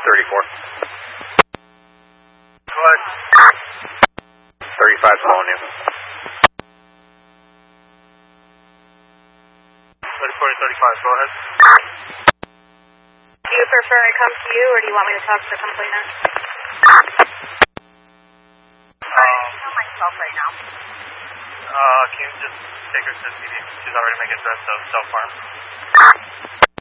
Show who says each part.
Speaker 1: 34.
Speaker 2: Go ahead.
Speaker 1: 35's blowing you.
Speaker 2: 34 to 35, go ahead.
Speaker 3: Do you prefer I come to you, or do you want me to talk to the complainant? I know myself right now.
Speaker 2: Can you just take her to the CD? She's already making dressed up self-harm.